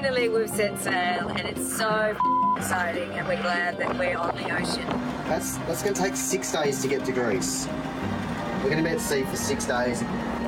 finally we've set sail and it's so exciting and we're glad that we're on the ocean. That's going to take 6 days to get to Greece. We're going to be at sea for 6 days.